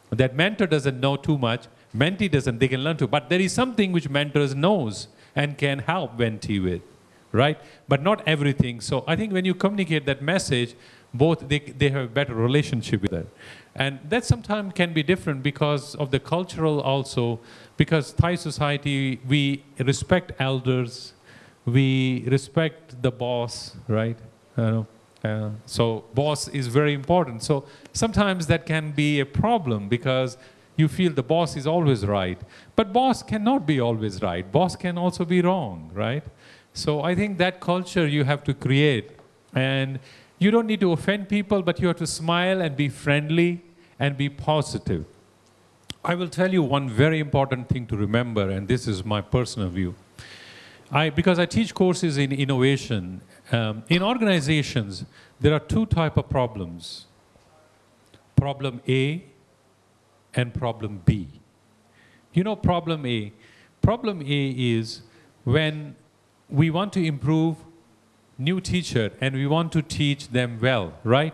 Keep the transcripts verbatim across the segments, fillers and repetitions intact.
That mentor doesn't know too much, mentee doesn't, they can learn to, but there is something which mentors knows and can help mentee with, right? But not everything. So I think when you communicate that message, both they, they have a better relationship with it. And that sometimes can be different because of the cultural also, because Thai society, we respect elders, we respect the boss, right? Uh, uh, so boss is very important. So sometimes that can be a problem because you feel the boss is always right. But boss cannot be always right. Boss can also be wrong, right? So I think that culture you have to create. And you don't need to offend people, but you have to smile and be friendly and be positive. I will tell you one very important thing to remember, and this is my personal view. I, because I teach courses in innovation, um, in organizations, there are two types of problems. Problem A and problem B. You know problem A? Problem A is when we want to improve new teacher and we want to teach them well, right?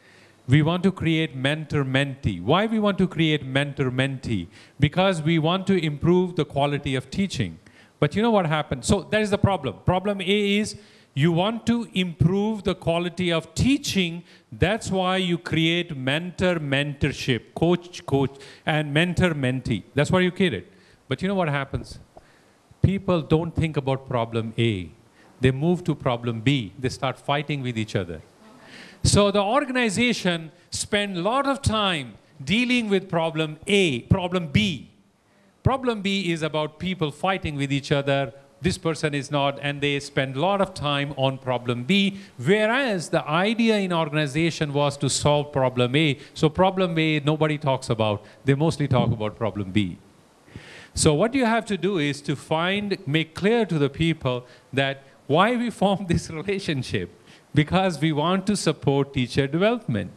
We want to create mentor-mentee. Why we want to create mentor-mentee? Because we want to improve the quality of teaching. But you know what happens? So that is the problem. Problem A is you want to improve the quality of teaching. That's why you create mentor-mentorship, coach-coach, and mentor-mentee. That's why you create it. But you know what happens? People don't think about problem A. They move to problem B. They start fighting with each other. So the organization spend a lot of time dealing with problem A, problem B. Problem B is about people fighting with each other. This person is not, and they spend a lot of time on problem B, whereas the idea in organization was to solve problem A. So problem A, nobody talks about. They mostly talk about problem B. So what you have to do is to find, make clear to the people that why we formed this relationship. Because we want to support teacher development.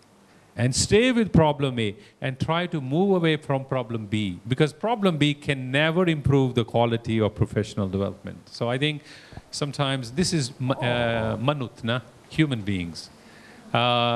And stay with problem A and try to move away from problem B. Because problem B can never improve the quality of professional development. So I think sometimes this is uh, manut, na? Human beings. Uh,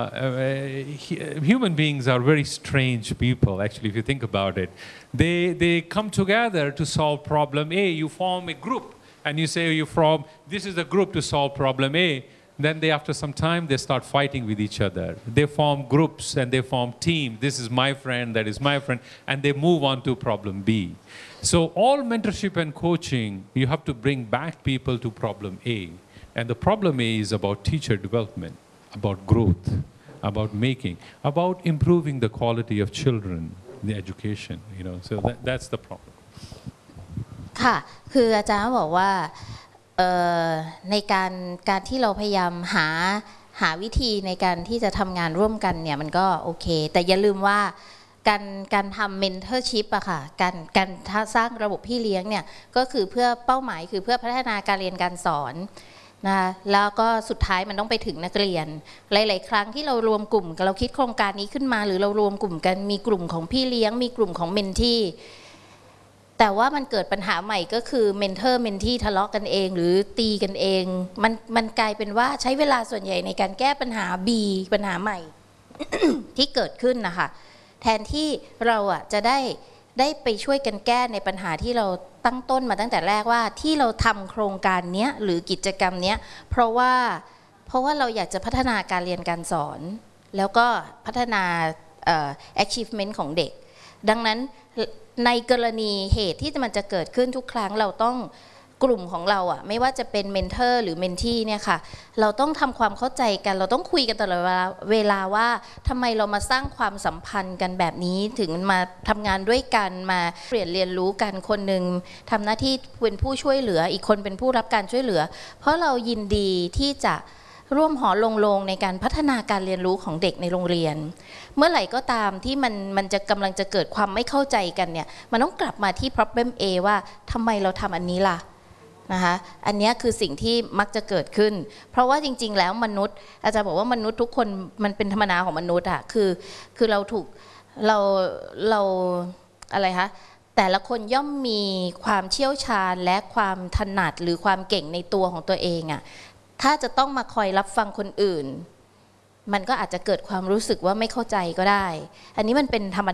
uh, human beings are very strange people, actually, if you think about it. They, they come together to solve problem A. You form a group and you say you form, this is the group to solve problem A. Then they, after some time, they start fighting with each other. They form groups and they form teams. This is my friend, that is my friend, and they move on to problem B. So all mentorship and coaching, you have to bring back people to problem A. And the problem A is about teacher development, about growth, about making, about improving the quality of children, the education, you know. So that, that's the problem. ค่ะ คืออาจารย์บอกว่าในการการที่เราพยายามหาหาวิธีในการที่จะทำงานร่วมกันเนี่ยมันก็โอเคแต่อย่าลืมว่าการการทำเมนเทอร์ชิพอะค่ะการการสร้างระบบพี่เลี้ยงเนี่ยก็คือเพื่อเป้าหมายคือเพื่อพัฒนาการเรียนการสอนนะคะแล้วก็สุดท้ายมันต้องไปถึงนักเรียนหลายๆครั้งที่เรารวมกลุ่มเราคิดโครงการนี้ขึ้นมาหรือเรารวมกลุ่มกันมีกลุ่มของพี่เลี้ยงมีกลุ่มของเมนทีแต่ว่ามันเกิดปัญหาใหม่ก็คือเมนเทอร์เมนทีทะเลาะกันเองหรือตีกันเองมันมันกลายเป็นว่าใช้เวลาส่วนใหญ่ในการแก้ปัญหา B ปัญหาใหม่ ที่เกิดขึ้นนะคะแทนที่เราอ่ะจะได้ได้ไปช่วยกันแก้ในปัญหาที่เราตั้งต้นมาตั้งแต่แรกว่าที่เราทำโครงการนี้หรือกิจกรรมนี้เพราะว่าเพราะว่าเราอยากจะพัฒนาการเรียนการสอนแล้วก็พัฒนา achievement ของเด็กดังนั้นในกรณีเหตุที่มันจะเกิดขึ้นทุกครั้งเราต้องกลุ่มของเราอ่ะไม่ว่าจะเป็นเมนเทอร์หรือเมนทีเนี่ยค่ะเราต้องทำความเข้าใจกันเราต้องคุยกันตลอดเวลาว่าทำไมเรามาสร้างความสัมพันธ์กันแบบนี้ถึงมาทำงานด้วยกันมาเปลี่ยนเรียนรู้กันคนหนึ่งทำหน้าที่เป็นผู้ช่วยเหลืออีกคนเป็นผู้รับการช่วยเหลือเพราะเรายินดีที่จะร่วมหอลงโลงในการพัฒนาการเรียนรู้ของเด็กในโรงเรียนเมื่อไหร่ก็ตามที่มันมันจะกำลังจะเกิดความไม่เข้าใจกันเนี่ยมันต้องกลับมาที่ problem A ว่าทำไมเราทำอันนี้ล่ะนะคะอันนี้คือสิ่งที่มักจะเกิดขึ้นเพราะว่าจริงๆแล้วมนุษย์อาจารย์บอกว่ามนุษย์ทุกคนมันเป็นธรรมดาของมนุษย์อะคือคือเราถูกเราเราอะไรคะแต่ละคนย่อมมีความเชี่ยวชาญและความถนัดหรือความเก่งในตัวของตัวเองอะถ้าจะต้องมาคอยรับฟังคนอื่นมันก็อาจจะเกิดความรู้สึกว่าไม่เข้าใจก็ได้อันนี้มันเป็นธรรม